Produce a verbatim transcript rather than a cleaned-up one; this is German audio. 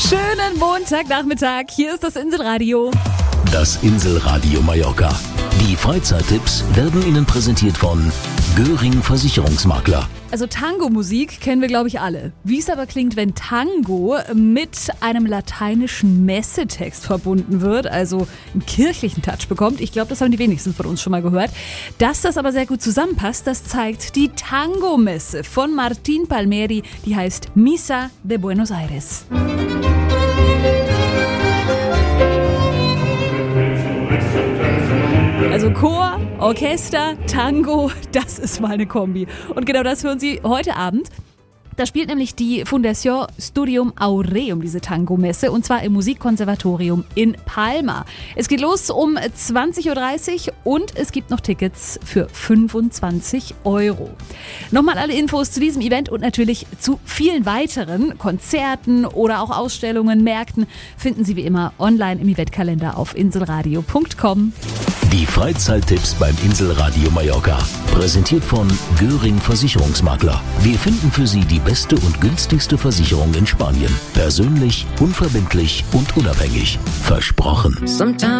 Schönen Montagnachmittag, hier ist das Inselradio. Das Inselradio Mallorca. Die Freizeittipps werden Ihnen präsentiert von Göring Versicherungsmakler. Also Tango-Musik kennen wir, glaube ich, alle. Wie es aber klingt, wenn Tango mit einem lateinischen Messetext verbunden wird, also einen kirchlichen Touch bekommt, ich glaube, das haben die wenigsten von uns schon mal gehört. Dass das aber sehr gut zusammenpasst, das zeigt die Tango-Messe von Martín Palmieri, die heißt Misa de Buenos Aires. Also Chor, Orchester, Tango, das ist mal eine Kombi. Und genau das hören Sie heute Abend. Da spielt nämlich die Fundación Studium Aureum diese Tango-Messe und zwar im Musikkonservatorium in Palma. Es geht los um zwanzig Uhr dreißig und es gibt noch Tickets für fünfundzwanzig Euro. Nochmal alle Infos zu diesem Event und natürlich zu vielen weiteren Konzerten oder auch Ausstellungen, Märkten finden Sie wie immer online im Eventkalender auf inselradio punkt com. Die Freizeittipps beim Inselradio Mallorca. Präsentiert von Göring Versicherungsmakler. Wir finden für Sie die beste und günstigste Versicherung in Spanien. Persönlich, unverbindlich und unabhängig. Versprochen.